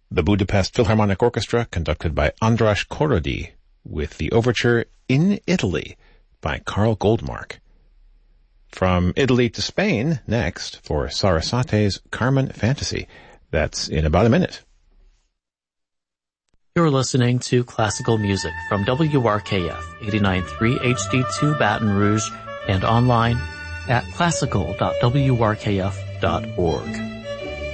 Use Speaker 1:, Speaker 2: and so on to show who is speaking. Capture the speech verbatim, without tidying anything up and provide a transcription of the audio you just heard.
Speaker 1: the Budapest Philharmonic Orchestra, conducted by András Korody, with the overture In Italy by Carl Goldmark. From Italy to Spain, next, for Sarasate's Carmen Fantasy. That's in about a minute.
Speaker 2: You're listening to classical music from W R K F eighty-nine point three H D two Baton Rouge and online at classical dot w r k f dot org.